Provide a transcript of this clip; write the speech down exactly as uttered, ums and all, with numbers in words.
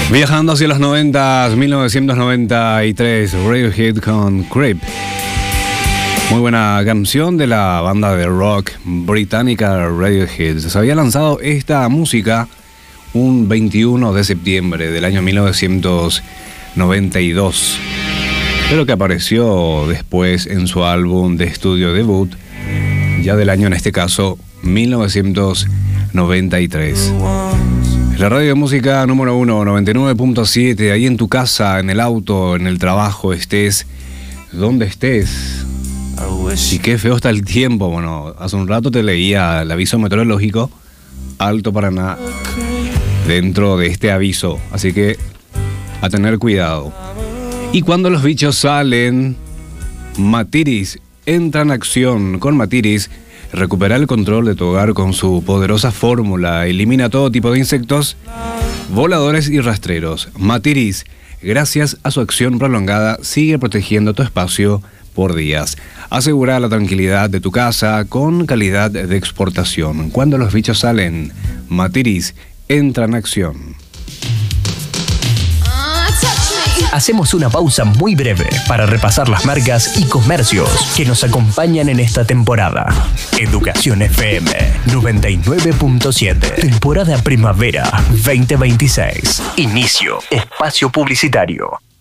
Viajando hacia los noventa, mil novecientos noventa y tres, Radiohead con Creep. Muy buena canción de la banda de rock británica Radiohead. Se había lanzado esta música un veintiuno de septiembre del año mil novecientos noventa y dos, pero que apareció después en su álbum de estudio debut, ya del año en este caso mil novecientos noventa y tres. La radio de música número uno, noventa y nueve punto siete, ahí en tu casa, en el auto, en el trabajo, estés donde estés. Y qué feo está el tiempo. Bueno, hace un rato te leía el aviso meteorológico, Alto Paraná, dentro de este aviso, así que a tener cuidado. Y cuando los bichos salen, Matiris entra en acción. Con Matiris, recupera el control de tu hogar con su poderosa fórmula. Elimina todo tipo de insectos, voladores y rastreros. Matiris, gracias a su acción prolongada, sigue protegiendo tu espacio por días. Asegura la tranquilidad de tu casa con calidad de exportación. Cuando los bichos salen, Matiris entra en acción. Hacemos una pausa muy breve para repasar las marcas y comercios que nos acompañan en esta temporada. Educación F M noventa y nueve punto siete. Temporada primavera veinte veintiséis. Inicio. Espacio publicitario.